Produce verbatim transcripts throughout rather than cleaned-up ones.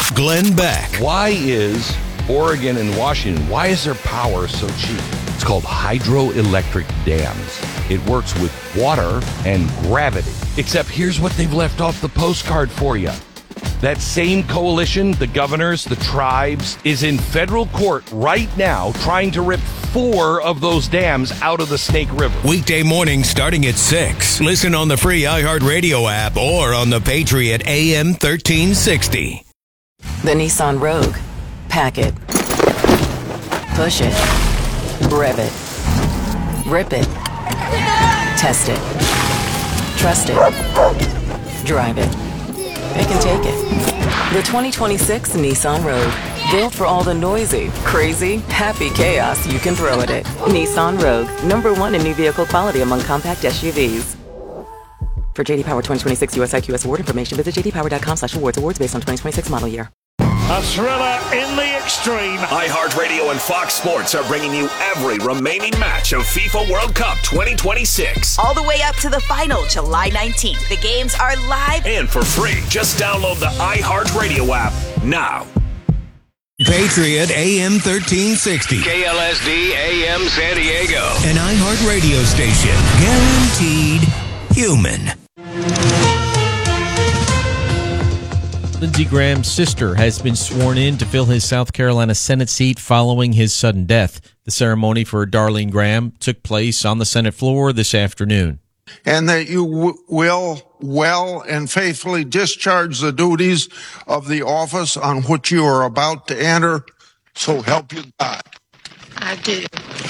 Glenn Beck. Why is Oregon and Washington, why is their power so cheap? It's called hydroelectric dams. It works with water and gravity. Except here's what they've left off the postcard for you. That same coalition, the governors, the tribes, is in federal court right now trying to rip four of those dams out of the Snake River. Weekday morning starting at six. Listen on the free iHeartRadio app or on the Patriot A M thirteen sixty. The Nissan Rogue. Pack it. Push it. Rev it. Rip it. Test it. Trust it. Drive it. It can take it. The twenty twenty-six Nissan Rogue. Built for all the noisy, crazy, happy chaos you can throw at it. Nissan Rogue. Number one in new vehicle quality among compact S U Vs. For J D Power twenty twenty-six U S I Q S award information, visit j d power dot com slash awards. Awards based on twenty twenty-six model year. A thriller in the extreme. iHeartRadio and Fox Sports are bringing you every remaining match of FIFA World Cup twenty twenty-six. All the way up to the final, July nineteenth. The games are live and for free. Just download the iHeartRadio app now. Patriot A M thirteen sixty. K L S D A M San Diego. An iHeartRadio station. Guaranteed human. Lindsey Graham's sister has been sworn in to fill his South Carolina Senate seat following his sudden death. The ceremony for Darlene Graham took place on the Senate floor this afternoon. And that you w- will well and faithfully discharge the duties of the office on which you are about to enter. So help you God. I do.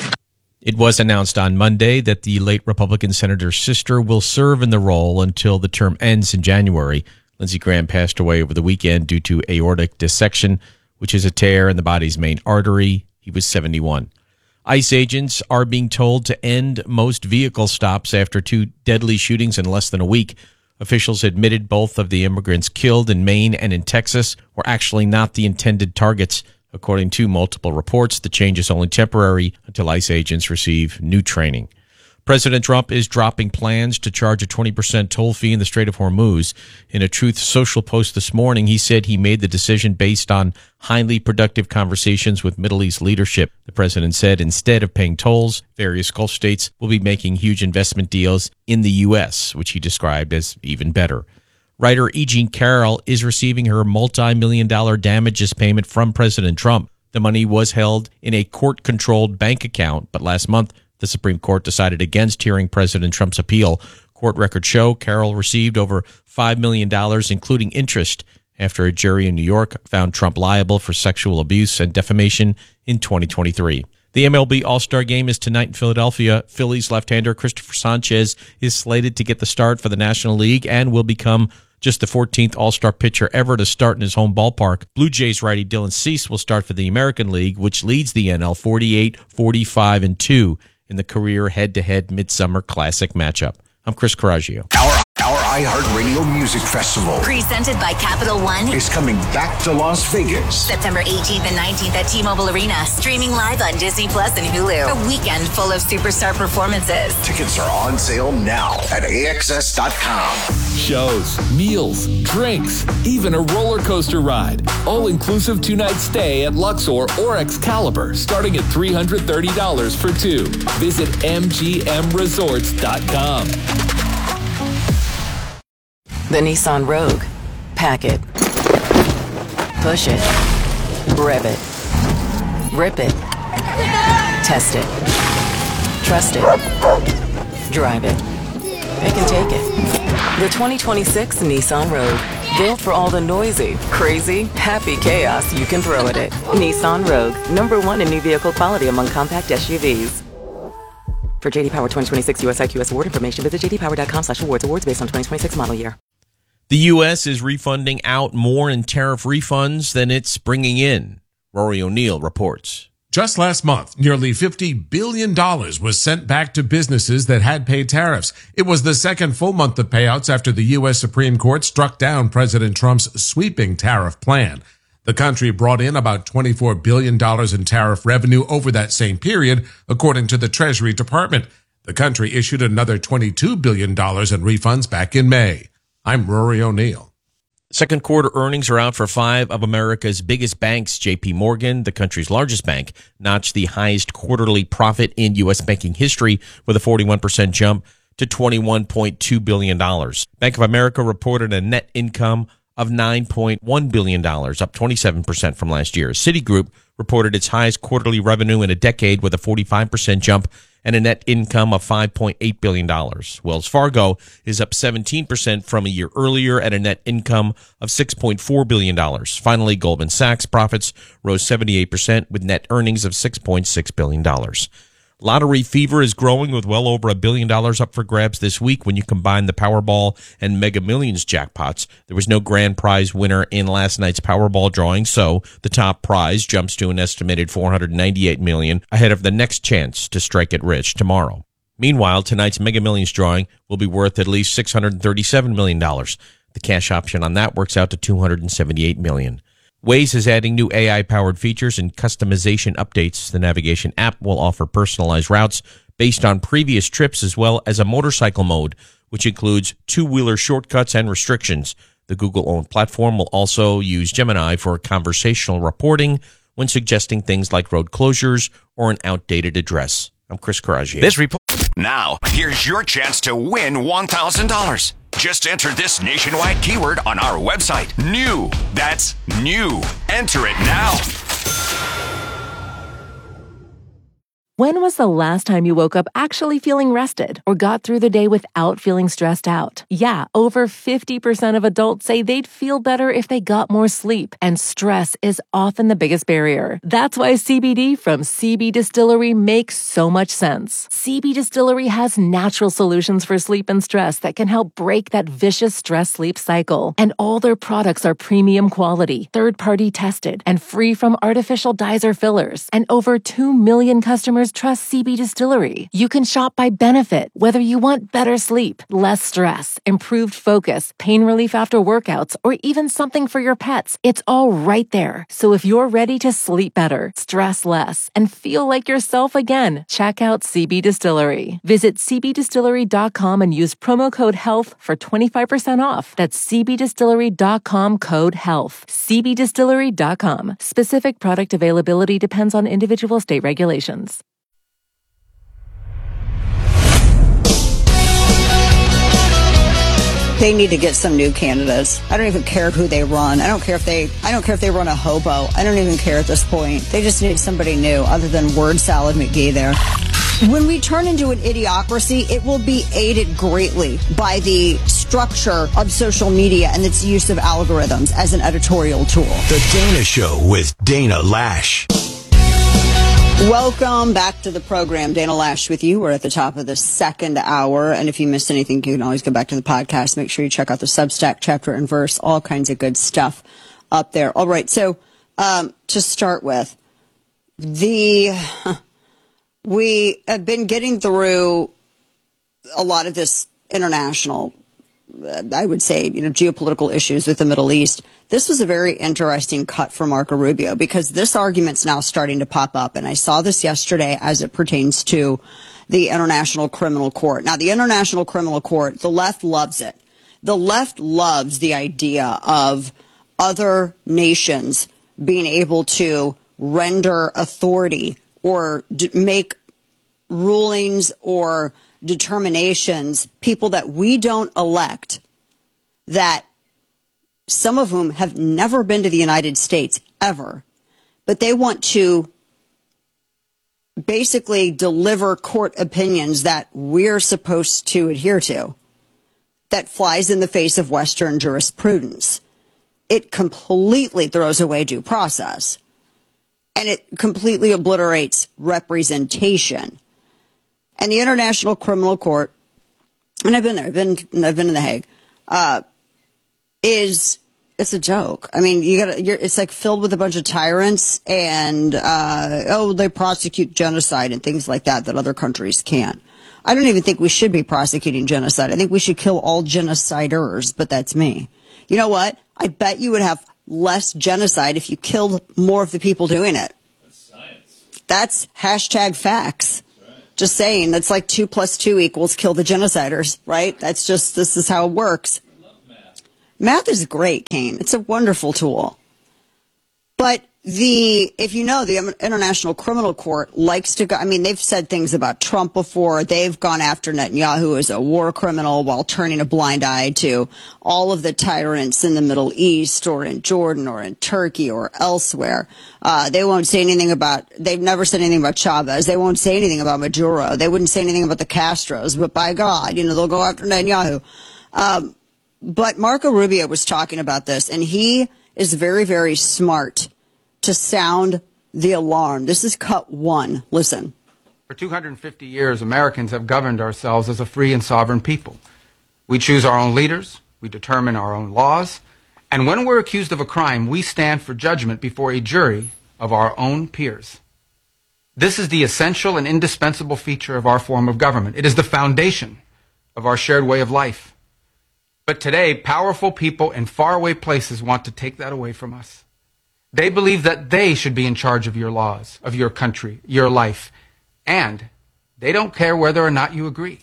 It was announced on Monday that the late Republican senator's sister will serve in the role until the term ends in January. Lindsey Graham passed away over the weekend due to aortic dissection, which is a tear in the body's main artery. He was seventy-one. ICE agents are being told to end most vehicle stops after two deadly shootings in less than a week. Officials admitted both of the immigrants killed in Maine and in Texas were actually not the intended targets. According to multiple reports, the change is only temporary until ICE agents receive new training. President Trump is dropping plans to charge a twenty percent toll fee in the Strait of Hormuz. In a Truth Social post this morning, he said he made the decision based on highly productive conversations with Middle East leadership. The president said instead of paying tolls, various Gulf states will be making huge investment deals in the U S, which he described as even better. Writer E. Jean Carroll is receiving her multi-million dollar damages payment from President Trump. The money was held in a court-controlled bank account, but last month, the Supreme Court decided against hearing President Trump's appeal. Court records show Carroll received over five million dollars, including interest, after a jury in New York found Trump liable for sexual abuse and defamation in twenty twenty-three. The M L B All-Star Game is tonight in Philadelphia. Phillies left-hander Christopher Sanchez is slated to get the start for the National League and will become just the fourteenth All-Star pitcher ever to start in his home ballpark. Blue Jays righty Dylan Cease will start for the American League, which leads the N L forty-eight, forty-five, and two in the career head-to-head Midsummer Classic matchup. I'm Chris Coraggio. Our, our iHeartRadio Music Festival, presented by Capital One, is coming back to Las Vegas. September eighteenth and nineteenth at T-Mobile Arena. Streaming live on Disney Plus and Hulu. A weekend full of superstar performances. Tickets are on sale now at A X S dot com. Shows, meals, drinks, even a roller coaster ride. All-inclusive two-night stay at Luxor or Excalibur, starting at three hundred thirty dollars for two. Visit M G M resorts dot com. The Nissan Rogue. Pack it. Push it. Rev it. Rip it. Test it. Trust it. Drive it. It can take it. The twenty twenty-six Nissan Rogue. Built for all the noisy, crazy, happy chaos you can throw at it. Nissan Rogue. Number one in new vehicle quality among compact S U Vs. For J D Power twenty twenty-six U S I Q S award information, visit j d power dot com slash awards. Awards based on twenty twenty-six model year. The U S is refunding out more in tariff refunds than it's bringing in. Rory O'Neill reports. Just last month, nearly fifty billion dollars was sent back to businesses that had paid tariffs. It was the second full month of payouts after the U S Supreme Court struck down President Trump's sweeping tariff plan. The country brought in about twenty-four billion dollars in tariff revenue over that same period, according to the Treasury Department. The country issued another twenty-two billion dollars in refunds back in May. I'm Rory O'Neill. Second quarter earnings are out for five of America's biggest banks. J P Morgan, the country's largest bank, notched the highest quarterly profit in U S banking history with a forty-one percent jump to twenty-one point two billion dollars. Bank of America reported a net income of nine point one billion dollars, up twenty-seven percent from last year. Citigroup reported its highest quarterly revenue in a decade with a forty-five percent jump and a net income of five point eight billion dollars. Wells Fargo is up seventeen percent from a year earlier at a net income of six point four billion dollars. Finally, Goldman Sachs profits rose seventy-eight percent with net earnings of six point six billion dollars. Lottery fever is growing with well over a billion dollars up for grabs this week when you combine the Powerball and Mega Millions jackpots. There was no grand prize winner in last night's Powerball drawing, so the top prize jumps to an estimated four hundred ninety-eight million dollars ahead of the next chance to strike it rich tomorrow. Meanwhile, tonight's Mega Millions drawing will be worth at least six hundred thirty-seven million dollars. The cash option on that works out to two hundred seventy-eight million dollars. Waze is adding new A I-powered features and customization updates. The navigation app will offer personalized routes based on previous trips as well as a motorcycle mode, which includes two-wheeler shortcuts and restrictions. The Google-owned platform will also use Gemini for conversational reporting when suggesting things like road closures or an outdated address. I'm Chris Coragier. This report. Now, here's your chance to win one thousand dollars. Just enter this nationwide keyword on our website. New. That's new. Enter it now. When was the last time you woke up actually feeling rested or got through the day without feeling stressed out? Yeah, over fifty percent of adults say they'd feel better if they got more sleep, and stress is often the biggest barrier. That's why C B D from C B Distillery makes so much sense. C B Distillery has natural solutions for sleep and stress that can help break that vicious stress-sleep cycle. And all their products are premium quality, third-party tested, and free from artificial dyes or fillers. And over two million customers trust C B Distillery. You can shop by benefit, whether you want better sleep, less stress, improved focus, pain relief after workouts, or even something for your pets. It's all right there. So if you're ready to sleep better, stress less, and feel like yourself again, check out C B Distillery. Visit c b distillery dot com and use promo code HEALTH for twenty-five percent off. That's c b distillery dot com code HEALTH. c b distillery dot com. Specific product availability depends on individual state regulations. They need to get some new candidates. I don't even care who they run. I don't care if they I don't care if they run a hobo. I don't even care at this point. They just need somebody new other than word salad McGee there. When we turn into an idiocracy, it will be aided greatly by the structure of social media and its use of algorithms as an editorial tool. The Dana Show with Dana Lash. Welcome back to the program. Dana Lash with you. We're at the top of the second hour. And if you missed anything, you can always go back to the podcast. Make sure you check out the Substack, chapter and verse, all kinds of good stuff up there. All right. So um, to start with, the we have been getting through a lot of this international, uh, I would say, you know, geopolitical issues with the Middle East. This was a very interesting cut for Marco Rubio because this argument's now starting to pop up. And I saw this yesterday as it pertains to the International Criminal Court. Now, the International Criminal Court, the left loves it. The left loves the idea of other nations being able to render authority or d- make rulings or determinations, people that we don't elect, that some of whom have never been to the United States ever, but they want to basically deliver court opinions that we're supposed to adhere to, that flies in the face of Western jurisprudence. It completely throws away due process, and it completely obliterates representation. And the International Criminal Court, and I've been there, I've been, I've been in The Hague, uh, is, it's a joke. I mean, you gotta, you're, it's like filled with a bunch of tyrants and, uh, oh, they prosecute genocide and things like that that other countries can't. I don't even think we should be prosecuting genocide. I think we should kill all genociders, but that's me. You know what? I bet you would have less genocide if you killed more of the people doing it. That's science. That's hashtag facts. That's right. Just saying, that's like two plus two equals kill the genociders, right? That's just, this is how it works. Math is great, Kane. It's a wonderful tool. But the, if you know, the International Criminal Court likes to go, I mean, they've said things about Trump before. They've gone after Netanyahu as a war criminal while turning a blind eye to all of the tyrants in the Middle East or in Jordan or in Turkey or elsewhere. Uh, they won't say anything about, they've never said anything about Chavez. They won't say anything about Maduro. They wouldn't say anything about the Castros. But by God, you know, they'll go after Netanyahu. Um, but Marco Rubio was talking about this, and he is very, very smart to sound the alarm. This is cut one. Listen. For two hundred fifty years, Americans have governed ourselves as a free and sovereign people. We choose our own leaders, we determine our own laws, and when we're accused of a crime, we stand for judgment before a jury of our own peers. This is the essential and indispensable feature of our form of government. It is the foundation of our shared way of life. But today, powerful people in faraway places want to take that away from us. They believe that they should be in charge of your laws, of your country, your life, and they don't care whether or not you agree.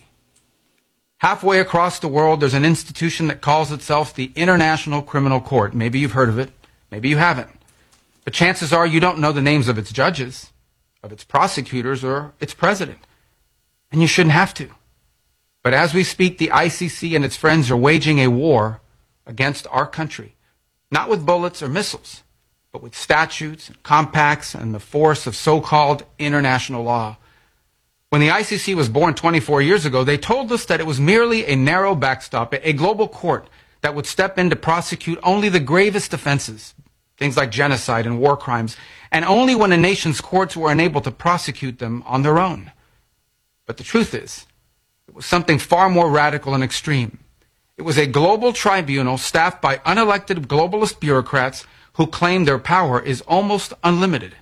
Halfway across the world, there's an institution that calls itself the International Criminal Court. Maybe you've heard of it, maybe you haven't. But chances are you don't know the names of its judges, of its prosecutors, or its president. And you shouldn't have to. But as we speak, the I C C and its friends are waging a war against our country, not with bullets or missiles, but with statutes and compacts and the force of so-called international law. When the I C C was born twenty-four years ago, they told us that it was merely a narrow backstop, a global court that would step in to prosecute only the gravest offenses, things like genocide and war crimes, and only when a nation's courts were unable to prosecute them on their own. But the truth is, it was something far more radical and extreme. It was a global tribunal staffed by unelected globalist bureaucrats who claim their power is almost unlimited.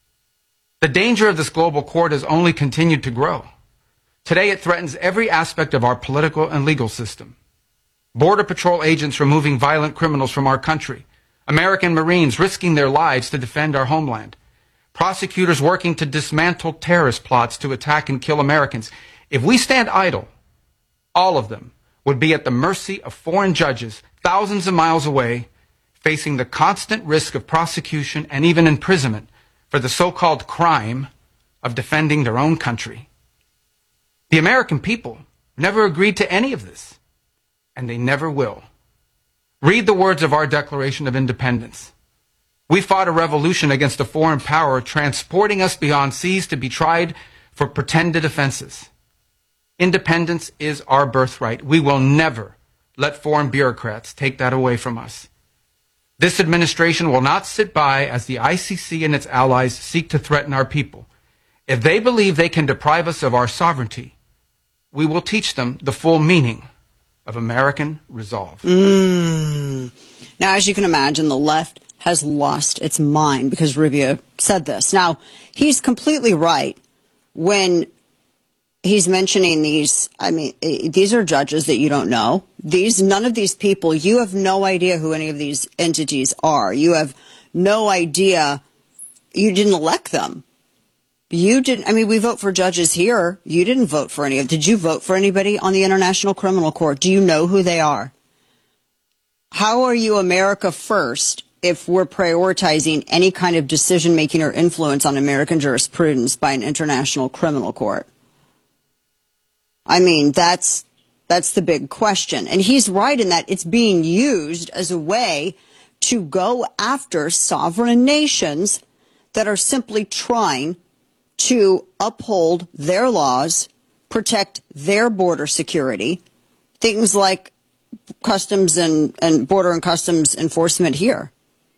The danger of this global court has only continued to grow. Today it threatens every aspect of our political and legal system. Border Patrol agents removing violent criminals from our country. American Marines risking their lives to defend our homeland. Prosecutors working to dismantle terrorist plots to attack and kill Americans. If we stand idle, all of them would be at the mercy of foreign judges thousands of miles away, facing the constant risk of prosecution and even imprisonment for the so-called crime of defending their own country. The American people never agreed to any of this, and they never will. Read the words of our Declaration of Independence. We fought a revolution against a foreign power transporting us beyond seas to be tried for pretended offenses. Independence is our birthright. We will never let foreign bureaucrats take that away from us. This administration will not sit by as the I C C and its allies seek to threaten our people. If they believe they can deprive us of our sovereignty, we will teach them the full meaning of American resolve. Mm. Now, as you can imagine, the left has lost its mind because Rubio said this. Now, he's completely right when he's mentioning these. I mean, these are judges that you don't know. These, none of these people, you have no idea who any of these entities are. You have no idea. You didn't elect them. You didn't. I mean, we vote for judges here. You didn't vote for any of. Did you vote for anybody on the International Criminal Court? Do you know who they are? How are you America first if we're prioritizing any kind of decision making or influence on American jurisprudence by an International Criminal Court? I mean, that's that's the big question. And he's right in that it's being used as a way to go after sovereign nations that are simply trying to uphold their laws, protect their border security, things like customs and, and border and customs enforcement here.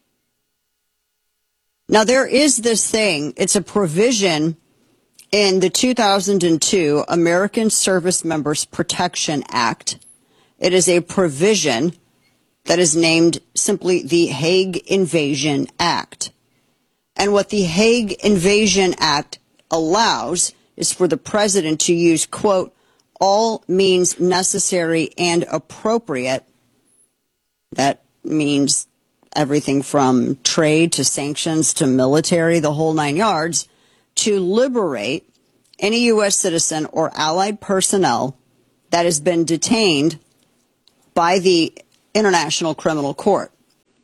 Now, there is this thing, it's a provision in the two thousand two American Service Members Protection Act. It is a provision that is named simply the Hague Invasion Act. And what the Hague Invasion Act allows is for the president to use, quote, all means necessary and appropriate. That means everything from trade to sanctions to military, the whole nine yards, to liberate any U S citizen or allied personnel that has been detained by the International Criminal Court.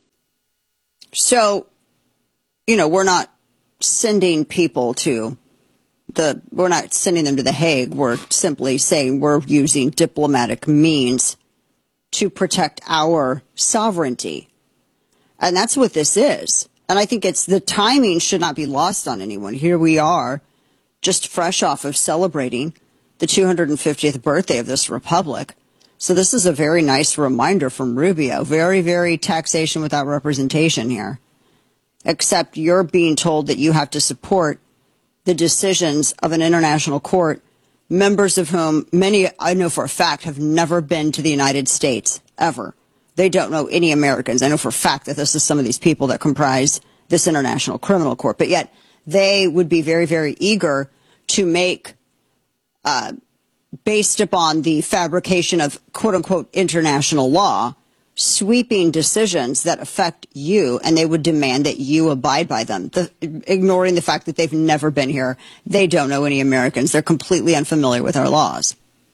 So, you know, we're not sending people to the, we're not sending them to The Hague. We're simply saying we're using diplomatic means to protect our sovereignty. And that's what this is. And I think it's, the timing should not be lost on anyone. Here we are, just fresh off of celebrating the two hundred fiftieth birthday of this republic. So this is a very nice reminder from Rubio. Very, very taxation without representation here. Except you're being told that you have to support the decisions of an international court, members of whom many, I know for a fact, have never been to the United States, ever. They don't know any Americans. I know for a fact that this is some of these people that comprise this International Criminal Court. But yet they would be very, very eager to make, uh, based upon the fabrication of quote-unquote international law, sweeping decisions that affect you, and they would demand that you abide by them, the, ignoring the fact that they've never been here. They don't know any Americans. They're completely unfamiliar with our laws.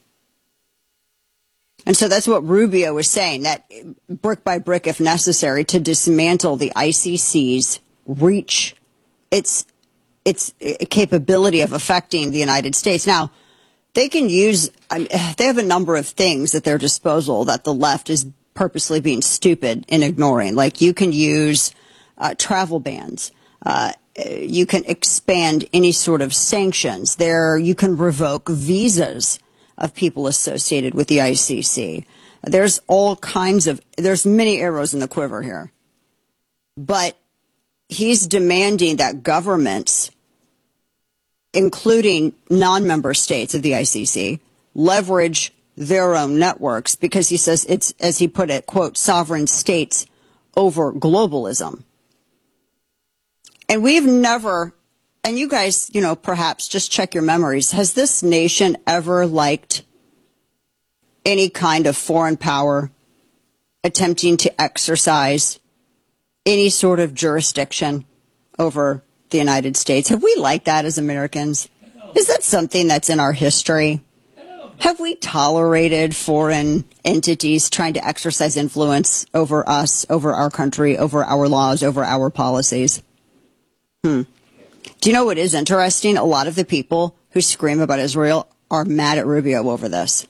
And so that's what Rubio was saying, that brick by brick, if necessary, to dismantle the I C C's reach, its, its capability of affecting the United States. Now, they can use, I mean, they have a number of things at their disposal that the left is purposely being stupid in ignoring. Like you can use uh, travel bans. Uh, you can expand any sort of sanctions. There, you can revoke visas of people associated with the I C C. There's all kinds of, there's many arrows in the quiver here. But he's demanding that governments, including non-member states of the I C C, leverage their own networks because he says it's, as he put it, quote, sovereign states over globalism. And we've never, and you guys, you know, perhaps just check your memories. Has this nation ever liked any kind of foreign power attempting to exercise any sort of jurisdiction over the United States? Have we liked that as Americans? Is that something that's in our history? Have we tolerated foreign entities trying to exercise influence over us, over our country, over our laws, over our policies? Hmm. Do you know what is interesting? A lot of the people who scream about Israel are mad at Rubio over this.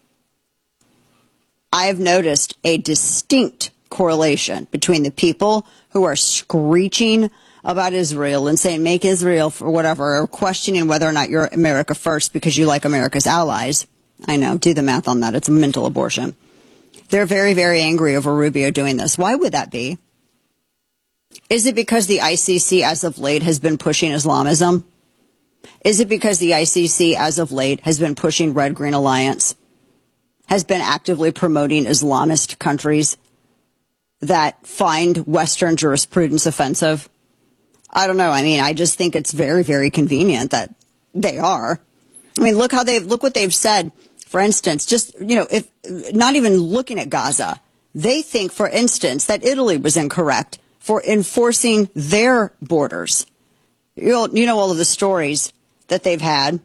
I have noticed a distinct correlation between the people who are screeching about Israel and saying make Israel for whatever, or questioning whether or not you're America first because you like America's allies. I know, do the math on that. It's a mental abortion. They're very, very angry over Rubio doing this. Why would that be? Is it because the I C C as of late has been pushing Islamism? Is it because the I C C as of late has been pushing Red-Green Alliance, has been actively promoting Islamist countries that find Western jurisprudence offensive? I don't know. I mean, I just think it's very, very convenient that they are. I mean, look how they've, look what they've said. For instance, just, you know, if not even looking at Gaza, they think, for instance, that Italy was incorrect for enforcing their borders. You know, you know all of the stories that they've had.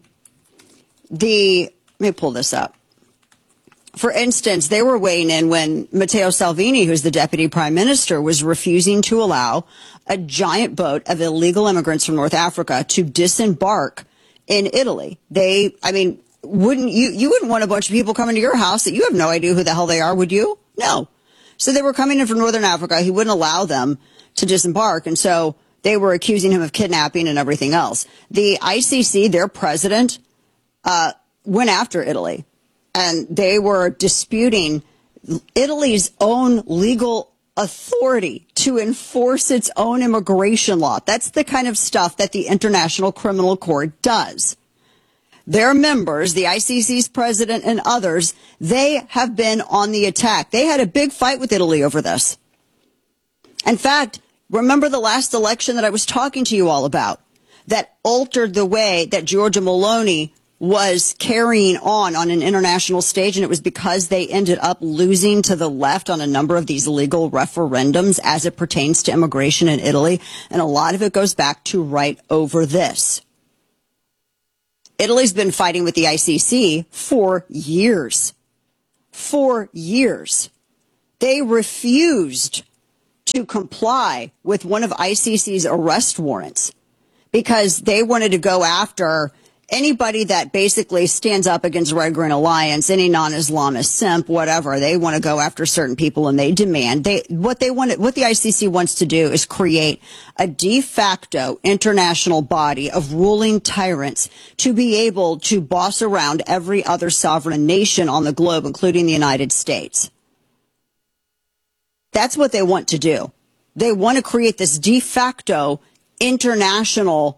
The, let me pull this up. For instance, they were weighing in when Matteo Salvini, who's the deputy prime minister, was refusing to allow a giant boat of illegal immigrants from North Africa to disembark in Italy. They, I mean, wouldn't you, you wouldn't want a bunch of people coming to your house that you have no idea who the hell they are, would you? No. So they were coming in from Northern Africa. He wouldn't allow them to disembark. And so they were accusing him of kidnapping and everything else. The I C C, their president, uh, went after Italy, and they were disputing Italy's own legal authority to enforce its own immigration law. That's the kind of stuff that the International Criminal Court does. Their members, the I C C's president and others, they have been on the attack. They had a big fight with Italy over this. In fact, remember the last election that I was talking to you all about that altered the way that Giorgia Meloni was carrying on on an international stage, and it was because they ended up losing to the left on a number of these legal referendums as it pertains to immigration in Italy. And a lot of it goes back to right over this. Italy's been fighting with the I C C for years. For years. They refused to comply with one of I C C's arrest warrants because they wanted to go after anybody that basically stands up against Red Green Alliance, any non-Islamist simp, whatever. They want to go after certain people, and they demand they what they want. What the I C C wants to do is create a de facto international body of ruling tyrants to be able to boss around every other sovereign nation on the globe, including the United States. That's what they want to do. They want to create this de facto international,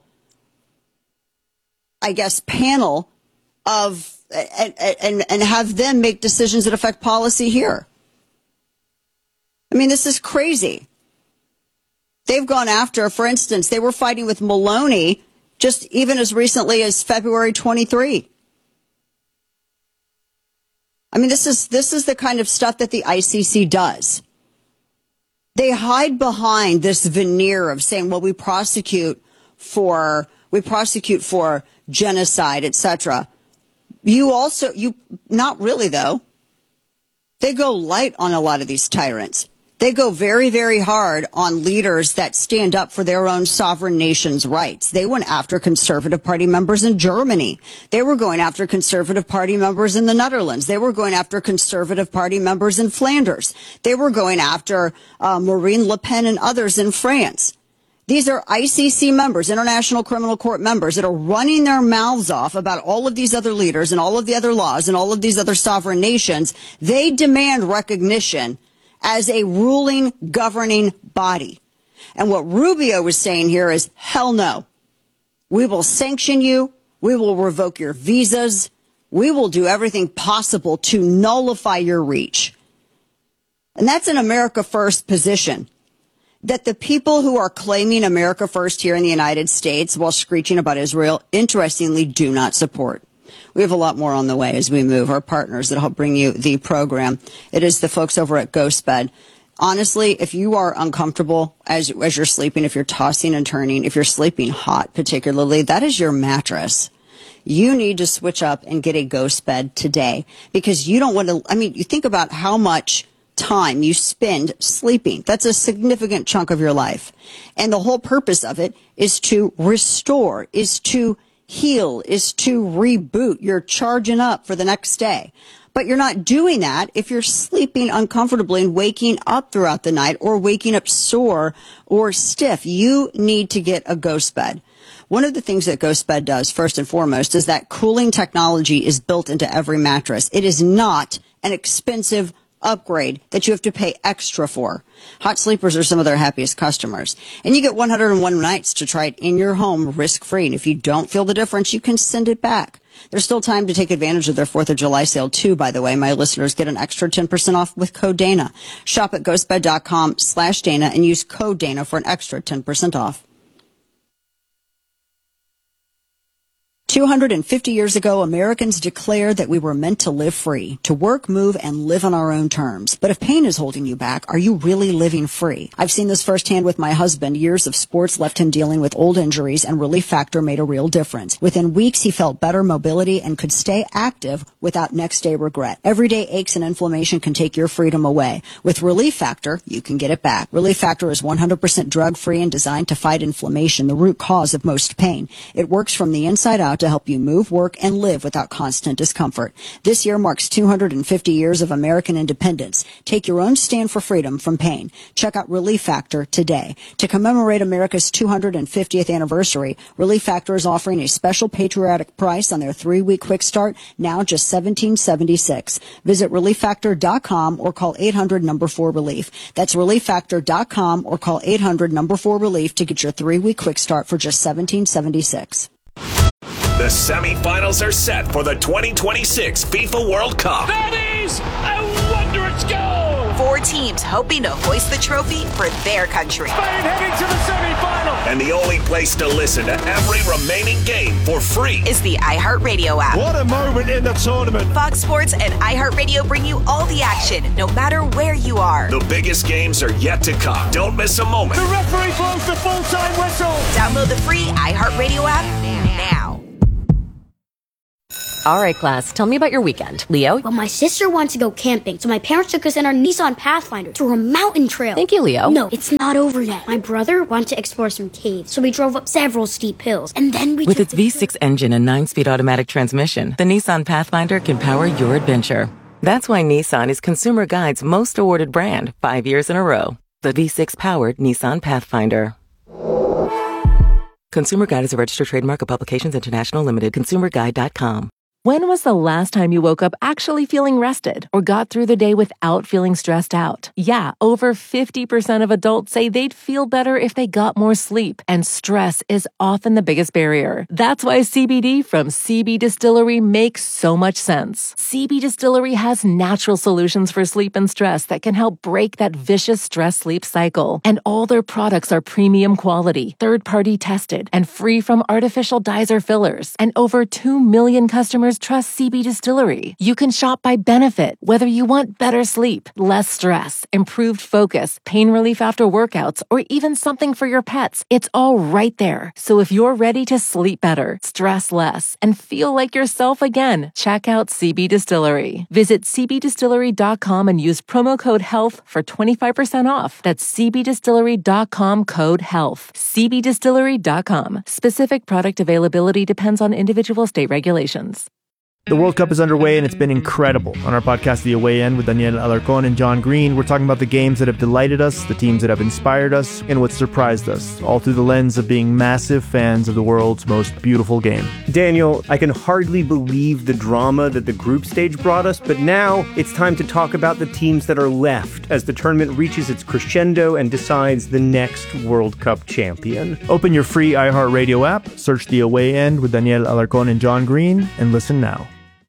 I guess, panel of and, and and have them make decisions that affect policy here. I mean, this is crazy. They've gone after, for instance, they were fighting with Maloney just even as recently as February twenty-third. I mean, this is this is the kind of stuff that the I C C does. They hide behind this veneer of saying, well, we prosecute for we prosecute for genocide, et cetera. You also, you, not really though. They go light on a lot of these tyrants. They go very, very hard on leaders that stand up for their own sovereign nation's rights. They went after Conservative Party members in Germany. They were going after Conservative Party members in the Netherlands. They were going after Conservative Party members in Flanders. They were going after uh, Marine Le Pen and others in France. These are I C C members, International Criminal Court members, that are running their mouths off about all of these other leaders and all of the other laws and all of these other sovereign nations. They demand recognition as a ruling, governing body. And what Rubio was saying here is, hell no. We will sanction you. We will revoke your visas. We will do everything possible to nullify your reach. And that's an America First position that the people who are claiming America First here in the United States while screeching about Israel, interestingly, do not support. We have a lot more on the way as we move. Our partners that help bring you the program. It is the folks over at GhostBed. Honestly, if you are uncomfortable as as you're sleeping, if you're tossing and turning, if you're sleeping hot particularly, that is your mattress. You need to switch up and get a GhostBed today because you don't want to, I mean, you think about how much time you spend sleeping. That's a significant chunk of your life. And the whole purpose of it is to restore, is to heal, is to reboot. You're charging up for the next day. But you're not doing that if you're sleeping uncomfortably and waking up throughout the night or waking up sore or stiff. You need to get a GhostBed. One of the things that GhostBed does, first and foremost, is that cooling technology is built into every mattress. It is not an expensive upgrade that you have to pay extra for. Hot sleepers are some of their happiest customers. And you get one hundred one nights to try it in your home risk-free. And if you don't feel the difference, you can send it back. There's still time to take advantage of their fourth of July sale, too, by the way. My listeners get an extra ten percent off with code Dana. Shop at ghostbed.com slash Dana and use code Dana for an extra ten percent off. two hundred fifty years ago, Americans declared that we were meant to live free, to work, move, and live on our own terms. But if pain is holding you back, are you really living free? I've seen this firsthand with my husband. Years of sports left him dealing with old injuries, and Relief Factor made a real difference. Within weeks, he felt better mobility and could stay active without next-day regret. Everyday aches and inflammation can take your freedom away. With Relief Factor, you can get it back. Relief Factor is one hundred percent drug-free and designed to fight inflammation, the root cause of most pain. It works from the inside out to help you move, work, and live without constant discomfort. This year marks two hundred fifty years of American independence. Take your own stand for freedom from pain. Check out Relief Factor today. To commemorate America's two hundred fiftieth anniversary, Relief Factor is offering a special patriotic price on their three-week quick start, now just seventeen seventy-six. Visit relief factor dot com or call eight hundred number four relief. That's relief factor dot com or call eight hundred number four relief to get your three-week quick start for just seventeen seventy-six. The semifinals are set for the twenty twenty-six FIFA World Cup. That is a wondrous goal! Four teams hoping to hoist the trophy for their country. Spain heading to the semifinal! And the only place to listen to every remaining game for free is the iHeartRadio app. What a moment in the tournament! Fox Sports and iHeartRadio bring you all the action, no matter where you are. The biggest games are yet to come. Don't miss a moment. The referee blows the full-time whistle! Download the free iHeartRadio app now. All right, class, tell me about your weekend. Leo? Well, my sister wanted to go camping, so my parents took us in our Nissan Pathfinder to a mountain trail. Thank you, Leo. No, it's not over yet. My brother wanted to explore some caves, so we drove up several steep hills, and then we With took its V six engine and nine-speed automatic transmission, the Nissan Pathfinder can power your adventure. That's why Nissan is Consumer Guide's most awarded brand five years in a row. The V six-powered Nissan Pathfinder. Consumer Guide is a registered trademark of Publications International Limited. consumer guide dot com. When was the last time you woke up actually feeling rested or got through the day without feeling stressed out? Yeah, over fifty percent of adults say they'd feel better if they got more sleep, and stress is often the biggest barrier. That's why C B D from C B Distillery makes so much sense. C B Distillery has natural solutions for sleep and stress that can help break that vicious stress-sleep cycle. And all their products are premium quality, third-party tested, and free from artificial dyes or fillers. And over two million customers trust C B Distillery. You can shop by benefit, whether you want better sleep, less stress, improved focus, pain relief after workouts, or even something for your pets. It's all right there. So if you're ready to sleep better, stress less, and feel like yourself again, check out C B Distillery. Visit c b distillery dot com and use promo code HEALTH for twenty-five percent off. That's c b distillery dot com code HEALTH. c b distillery dot com. Specific product availability depends on individual state regulations. The World Cup is underway and it's been incredible. On our podcast, The Away End, with Daniel Alarcón and John Green, we're talking about the games that have delighted us, the teams that have inspired us, and what surprised us, all through the lens of being massive fans of the world's most beautiful game. Daniel, I can hardly believe the drama that the group stage brought us, but now it's time to talk about the teams that are left as the tournament reaches its crescendo and decides the next World Cup champion. Open your free iHeartRadio app, search The Away End with Daniel Alarcón and John Green, and listen now.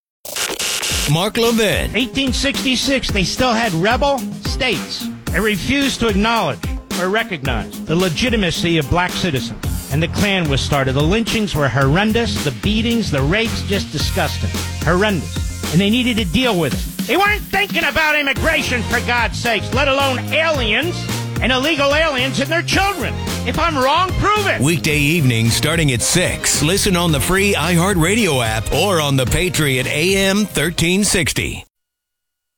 Mark Levin. eighteen sixty-six, they still had rebel states. They refused to acknowledge or recognize the legitimacy of black citizens. And the Klan was started. The lynchings were horrendous. The beatings, the rapes, just disgusting. Horrendous. And they needed to deal with it. They weren't thinking about immigration, for God's sakes, let alone aliens and illegal aliens and their children. If I'm wrong, prove it. Weekday evenings starting at six. Listen on the free iHeartRadio app or on the Patriot A M thirteen sixty.